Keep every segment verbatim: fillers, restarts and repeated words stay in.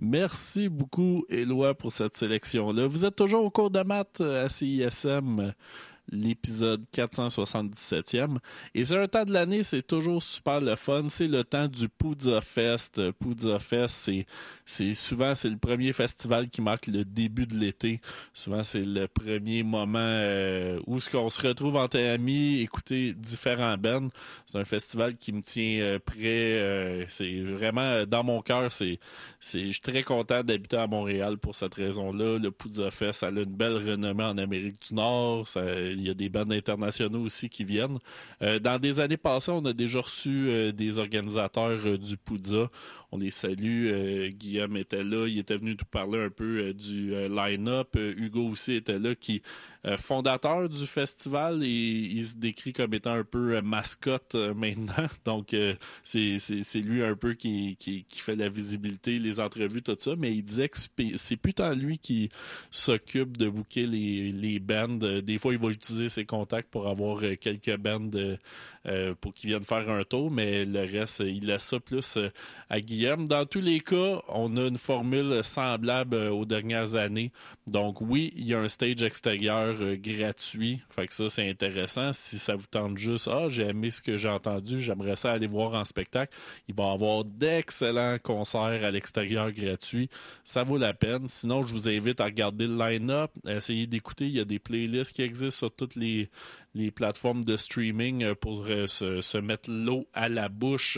Merci beaucoup, Éloi, pour cette sélection-là. Vous êtes toujours au cours de maths à C I S M, l'épisode quatre cent soixante-dix-septième. Et c'est un temps de l'année, c'est toujours super le fun. C'est le temps du Poudza Fest. Poudza Fest, c'est, c'est souvent c'est le premier festival qui marque le début de l'été. Souvent, c'est le premier moment euh, où ce qu'on se retrouve entre amis, écouter différents bands. C'est un festival qui me tient euh, près. Euh, c'est vraiment euh, dans mon cœur. C'est, c'est, je suis très content d'habiter à Montréal pour cette raison-là. Le Poudza Fest, ça a une belle renommée en Amérique du Nord. Ça, il y a des bands internationaux aussi qui viennent. Euh, dans des années passées, on a déjà reçu euh, des organisateurs euh, du Poudza. On les salue. Euh, Guillaume était là. Il était venu nous parler un peu euh, du euh, line-up. Euh, Hugo aussi était là, qui est fondateur du festival et il se décrit comme étant un peu euh, mascotte euh, maintenant. Donc, euh, c'est, c'est, c'est lui un peu qui, qui, qui fait la visibilité, les entrevues, tout ça. Mais il disait que c'est, c'est plus tant lui qui s'occupe de booker les, les bands. Des fois, il va utiliser ses contacts pour avoir euh, quelques bands euh, pour qu'ils viennent faire un tour, mais le reste, il laisse ça plus euh, à Guillaume. Dans tous les cas, on a une formule semblable euh, aux dernières années. Donc oui, il y a un stage extérieur euh, gratuit. Fait que ça, c'est intéressant. Si ça vous tente juste, ah, j'ai aimé ce que j'ai entendu, j'aimerais ça aller voir en spectacle, il va y avoir d'excellents concerts à l'extérieur gratuits. Ça vaut la peine. Sinon, je vous invite à regarder le line-up, essayez d'écouter. Il y a des playlists qui existent sur toutes les, les plateformes de streaming pour euh, se, se mettre l'eau à la bouche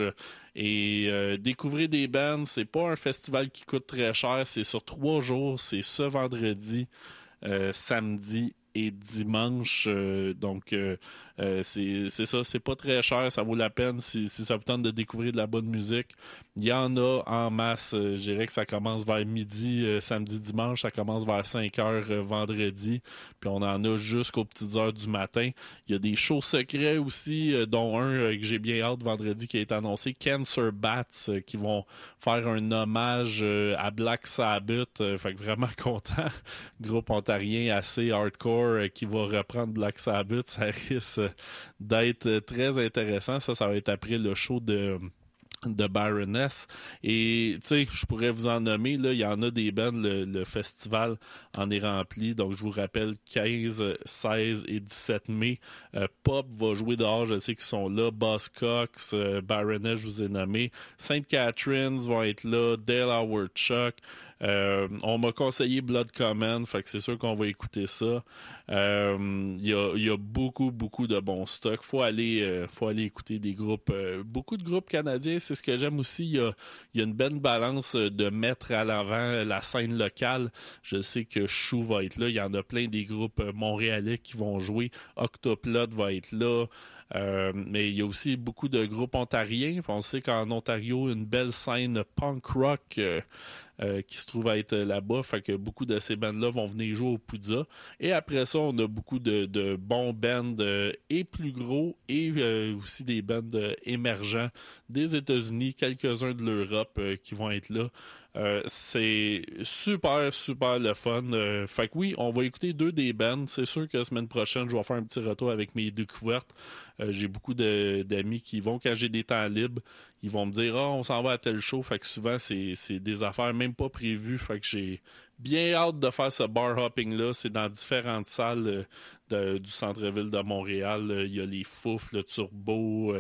et euh, découvrir des bands. C'est pas un festival qui coûte très cher. C'est sur trois jours. C'est ce vendredi, euh, samedi et dimanche. Euh, donc, euh, euh, c'est, c'est ça. C'est pas très cher. Ça vaut la peine si, si ça vous tente de découvrir de la bonne musique. Il y en a en masse. Euh, je dirais que ça commence vers midi, euh, samedi, dimanche. Ça commence vers cinq heures euh, vendredi. Puis on en a jusqu'aux petites heures du matin. Il y a des shows secrets aussi, euh, dont un euh, que j'ai bien hâte vendredi qui a été annoncé, Cancer Bats, euh, qui vont faire un hommage euh, à Black Sabbath. Euh, fait que vraiment content. Groupe ontarien assez hardcore euh, qui va reprendre Black Sabbath. Ça risque euh, d'être euh, très intéressant. Ça, ça va être après le show de... de Baroness. Et tu sais, je pourrais vous en nommer, là, il y en a des bands, le, le festival en est rempli. Donc je vous rappelle, quinze, seize et dix-sept mai, euh, Pop va jouer dehors, je sais qu'ils sont là. Buzzcocks, euh, Baroness, je vous ai nommé. Sainte Catharines vont être là. Dale Howard Chuck. Euh, on m'a conseillé Blood Command, fait que c'est sûr qu'on va écouter ça. Il euh, y, a, y a beaucoup, beaucoup de bons stocks. Faut aller, euh, faut aller écouter des groupes, euh, beaucoup de groupes canadiens. C'est ce que j'aime aussi. Il y a, y a une belle balance de mettre à l'avant la scène locale. Je sais que Chou va être là. Il y en a plein des groupes montréalais qui vont jouer. Octoplot va être là. Euh, mais il y a aussi beaucoup de groupes ontariens. On sait qu'en Ontario, une belle scène punk rock euh, euh, qui se trouve à être là-bas. Fait que beaucoup de ces bands-là vont venir jouer au Poudza. Et après ça, on a beaucoup de, de bons bands euh, et plus gros et euh, aussi des bands euh, émergents des États-Unis, quelques-uns de l'Europe euh, qui vont être là. Euh, c'est super, super le fun. Euh, fait que oui, on va écouter deux des bands. C'est sûr que la semaine prochaine, je vais faire un petit retour avec mes découvertes. Euh, j'ai beaucoup de, d'amis qui vont, quand j'ai des temps libres, ils vont me dire « Ah, on s'en va à tel show ». Fait que souvent, c'est, c'est des affaires même pas prévues. Fait que j'ai bien hâte de faire ce bar hopping-là. C'est dans différentes salles euh, de, du centre-ville de Montréal. Il y a les Fouf, le Turbo,